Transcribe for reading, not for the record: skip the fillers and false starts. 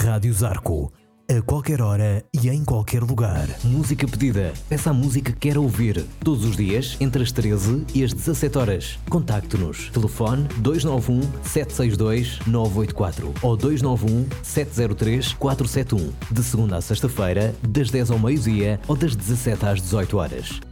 Rádio Zarco. A qualquer hora e em qualquer lugar. Música pedida. Peça a música que quer ouvir. Todos os dias, entre as 13 e as 17 horas. Contacte-nos. Telefone 291-762-984 ou 291-703-471. De segunda à sexta-feira, das 10 ao meio-dia ou das 17 às 18 horas.